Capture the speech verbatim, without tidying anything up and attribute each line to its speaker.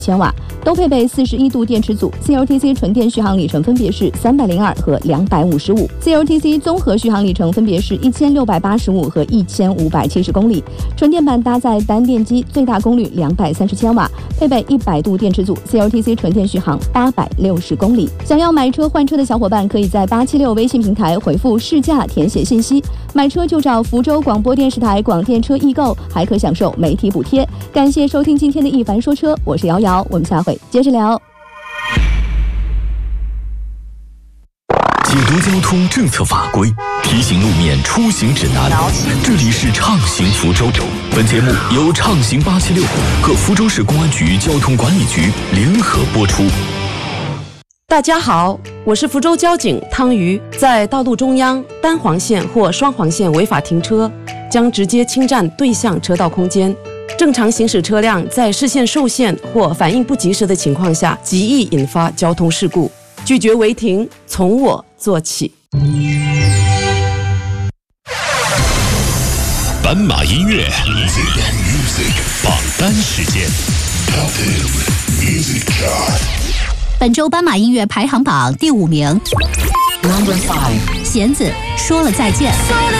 Speaker 1: 千瓦，都配备四十一度电池组 ，C L T C 纯电续航里程分别是三百零二和两百五十五 ，C L T C 综合续航里程分别是一千六百八十五和一千五百七十公里。纯电版搭载单电机，最大功率两百三十千瓦，配备一百度电池组 ，C L T C 纯电续航八百六十公里。想要买车换车的小伙伴，可以在八七六微信平台回复试驾填写信息，买车就找福州广播电视台广电车易购，还可享受媒体补贴。感谢收听今天的一凡说车，我是瑶瑶。我们下回接着聊。
Speaker 2: 解读交通政策法规，提醒路面出行指南。这里是畅行福州。本节目由畅行八七六和福州市公安局交通管理局联合播出。
Speaker 3: 大家好，我是福州交警汤瑜。在道路中央单黄线或双黄线违法停车，将直接侵占对向车道空间。正常行驶车辆在视线受限或反应不及时的情况下，极易引发交通事故。拒绝违停，从我做起。
Speaker 4: 斑马音乐榜单时间。
Speaker 5: 本周斑马音乐排行榜第五名，弦子说了再见。